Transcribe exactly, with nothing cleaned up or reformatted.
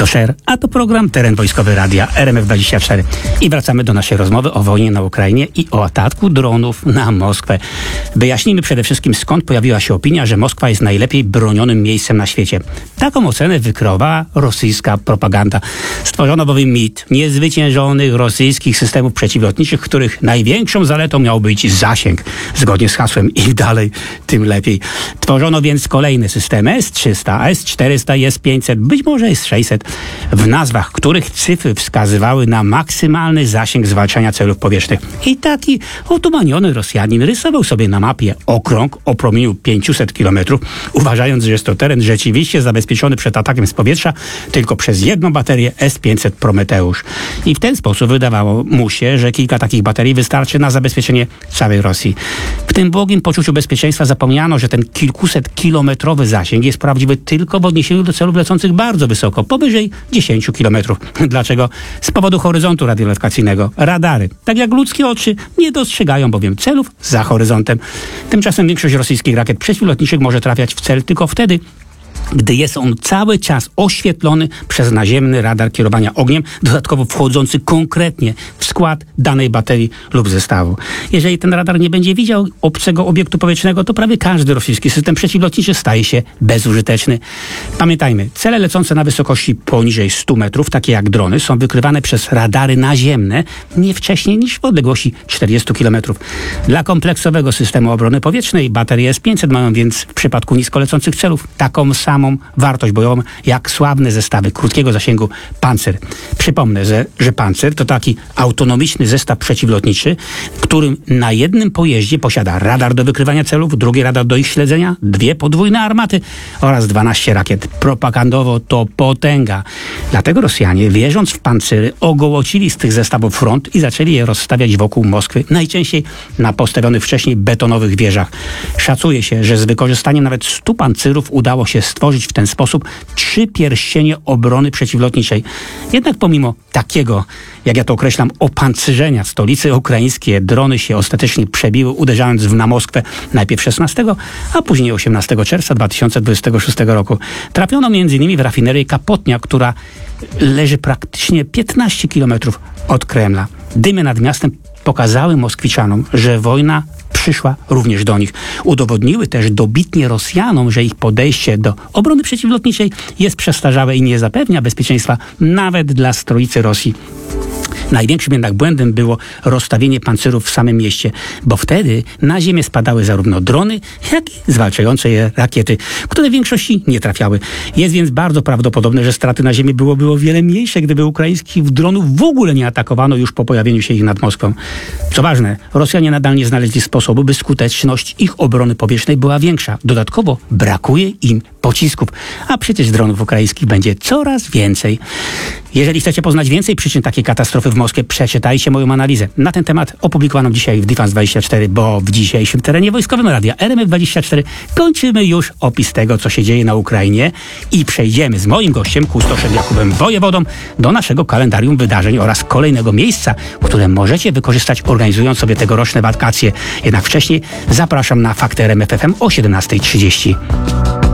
To Sher, a to program Teren Wojskowy Radia R M F dwadzieścia cztery. I wracamy do naszej rozmowy o wojnie na Ukrainie i o ataku dronów na Moskwę. Wyjaśnijmy przede wszystkim, skąd pojawiła się opinia, że Moskwa jest najlepiej bronionym miejscem na świecie. Taką ocenę wykreowała rosyjska propaganda. Stworzono bowiem mit niezwyciężonych rosyjskich systemów przeciwlotniczych, których największą zaletą miał być zasięg. Zgodnie z hasłem im dalej, tym lepiej. Tworzono więc kolejne systemy S trzysta, S czterysta i S pięćset, być może S sześćset, w nazwach których cyfry wskazywały na maksymalny zasięg zwalczania celów powietrznych. I taki otumaniony Rosjanin rysował sobie na mapie okrąg o promieniu pięćset kilometrów, uważając, że jest to teren rzeczywiście zabezpieczony przed atakiem z powietrza tylko przez jedną baterię S pięćset Prometeusz. I w ten sposób wydawało mu się, że kilka takich baterii wystarczy na zabezpieczenie całej Rosji. W tym błogim poczuciu bezpieczeństwa zapomniano, że ten kilkuset kilometrowy zasięg jest prawdziwy tylko w odniesieniu do celów lecących bardzo wysoko, powyżej dziesięć kilometrów. Dlaczego? Z powodu horyzontu radiolokacyjnego. Radary, tak jak ludzkie oczy, nie dostrzegają bowiem celów za horyzontem. Tymczasem większość rosyjskich rakiet przeciwlotniczych może trafiać w cel tylko wtedy, gdy jest on cały czas oświetlony przez naziemny radar kierowania ogniem, dodatkowo wchodzący konkretnie w skład danej baterii lub zestawu. Jeżeli ten radar nie będzie widział obcego obiektu powietrznego, to prawie każdy rosyjski system przeciwlotniczy staje się bezużyteczny. Pamiętajmy, cele lecące na wysokości poniżej stu metrów, takie jak drony, są wykrywane przez radary naziemne nie wcześniej niż w odległości czterdziestu kilometrów. Dla kompleksowego systemu obrony powietrznej baterie S pięćset mają więc w przypadku nisko lecących celów taką samą wartość bojową jak sławne zestawy krótkiego zasięgu Panzer. Przypomnę, że, że Panzer to taki autonomiczny zestaw przeciwlotniczy, którym na jednym pojeździe posiada radar do wykrywania celów, drugi radar do ich śledzenia, dwie podwójne armaty oraz dwanaście rakiet. Propagandowo to potęga. Dlatego Rosjanie, wierząc w Pancery, ogołocili z tych zestawów front i zaczęli je rozstawiać wokół Moskwy, najczęściej na postawionych wcześniej betonowych wieżach. Szacuje się, że z wykorzystaniem nawet stu Pancerów udało się stworzyć w ten sposób trzy pierścienie obrony przeciwlotniczej. Jednak pomimo takiego, jak ja to określam, opancerzenia stolicy ukraińskie, drony się ostatecznie przebiły, uderzając w na Moskwę najpierw szesnastego, a później osiemnastego czerwca dwa tysiące dwudziestego szóstego roku. Trafiono między innymi w rafinerię Kapotnia, która leży praktycznie piętnaście kilometrów od Kremla. Dymy nad miastem pokazały Moskwiczanom, że wojna przyszła również do nich. Udowodniły też dobitnie Rosjanom, że ich podejście do obrony przeciwlotniczej jest przestarzałe i nie zapewnia bezpieczeństwa nawet dla stolicy Rosji. Największym jednak błędem było rozstawienie pancerów w samym mieście, bo wtedy na ziemię spadały zarówno drony, jak i zwalczające je rakiety, które w większości nie trafiały. Jest więc bardzo prawdopodobne, że straty na ziemi byłoby o wiele mniejsze, gdyby ukraińskich dronów w ogóle nie atakowano już po pojawieniu się ich nad Moskwą. Co ważne, Rosjanie nadal nie znaleźli sposobu, by skuteczność ich obrony powietrznej była większa. Dodatkowo brakuje im pocisków, a przecież dronów ukraińskich będzie coraz więcej. Jeżeli chcecie poznać więcej przyczyn takiej katastrofy w Moskwie, przeczytajcie moją analizę. Na ten temat opublikowaną dzisiaj w Defense dwadzieścia cztery, bo w dzisiejszym terenie wojskowym Radia R M F dwadzieścia cztery kończymy już opis tego, co się dzieje na Ukrainie i przejdziemy z moim gościem, kustoszem Jakubem Wojewodą, do naszego kalendarium wydarzeń oraz kolejnego miejsca, które możecie wykorzystać, organizując sobie tegoroczne wakacje. Jednak wcześniej zapraszam na Fakty R M F F M o siedemnastej trzydzieści.